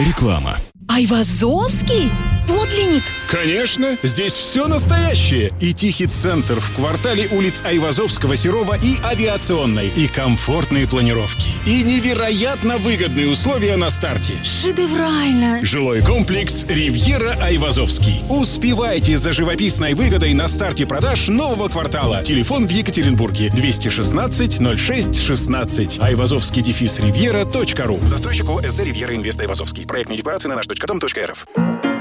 Реклама. Айвазовский? Подлинник? Конечно, здесь все настоящее. И тихий центр в квартале улиц Айвазовского, Серова и Авиационной. И комфортные планировки. И невероятно выгодные условия на старте. Шедеврально. Жилой комплекс «Ривьера Айвазовский». Успевайте за живописной выгодой на старте продаж нового квартала. Телефон в Екатеринбурге 216 06 16. Айвазовский-ривьера.ру. Застройщик ОСЗ «Ривьера Инвест Айвазовский». Проектные декларации на наш.дом.рф.